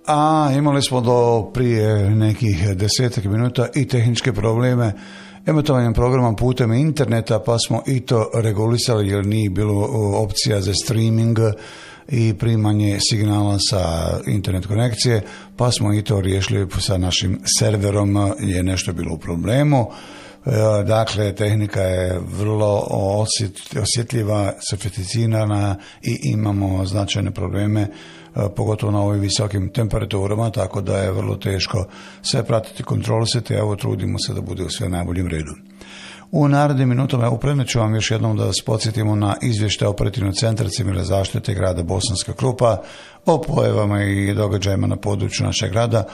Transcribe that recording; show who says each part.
Speaker 1: A imali smo do prije nekih 10 minuta i tehničke probleme emitovanjem programa putem interneta, pa smo i to regulisali jer nije bilo opcija za streaming i primanje signala sa internet konekcije, pa smo i to riješili sa našim serverom, je nešto bilo u problemu. Dakle, tehnika je vrlo osjetljiva, sofisticirana i imamo značajne probleme, pogotovo na ovim visokim temperaturama, tako da je vrlo teško sve pratiti, kontrolisati, a evo trudimo se da bude u sve najboljim redu. U narednim minutama upremit ću vam još jednom da vas podsjetimo na izvještaj Operativnog centra civilne zaštite grada Bosanska Krupa o pojavama i događajima na području našeg grada